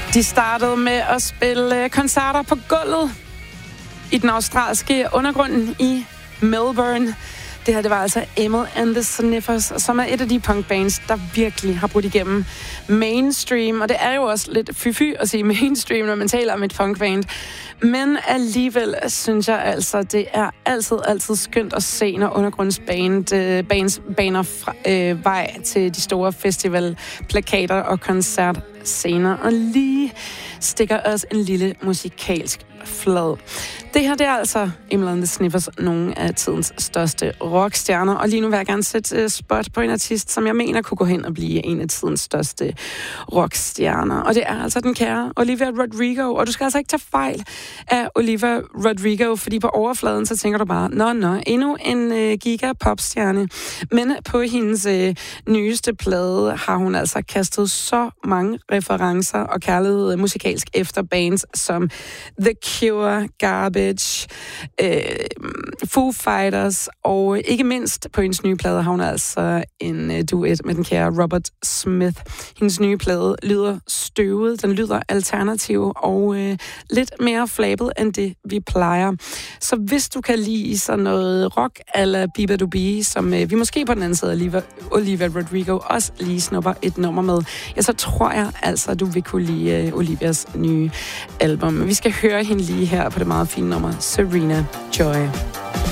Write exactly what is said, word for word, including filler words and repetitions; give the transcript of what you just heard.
De startede med at spille koncerter på gulvet i den australske undergrund i Melbourne. Det her, det var altså Emil and the Sniffers, som er et af de punkbands, der virkelig har brudt igennem mainstream. Og det er jo også lidt fy-fy at sige mainstream, når man taler om et punkband. Men alligevel synes jeg altså, det er altid, altid skønt at se, når undergrundsband øh, bands baner fra, øh, vej til de store festivalplakater og koncertscener. Og lige stikker os en lille musikalsk flad. Det her, det er altså Emil and the Sniffers, nogle af tidens største rockstjerner. Og lige nu vil jeg gerne sætte uh, spot på en artist, som jeg mener kunne gå hen og blive en af tidens største rockstjerner. Og det er altså den kære Olivia Rodrigo. Og du skal altså ikke tage fejl af Olivia Rodrigo, fordi på overfladen, så tænker du bare, nå, nå, endnu en uh, giga-popstjerne. Men på hendes uh, nyeste plade har hun altså kastet så mange referencer og kærlighed musikalsk efter bands som The Cure, Garbage, øh, Foo Fighters, og ikke mindst på hendes nye plade har hun altså en øh, duet med den kære Robert Smith. Hendes nye plade lyder støvet, den lyder alternativ og øh, lidt mere flabet end det, vi plejer. Så hvis du kan lide sådan noget rock a la Biba Dubi, som øh, vi måske på den anden side af Olivia, Olivia Rodrigo også lige snupper et nummer med, ja, så tror jeg altså, du vil kunne lide øh, Olivias nye album. Vi skal høre hende lige her på det meget fine nummer Serena Joy.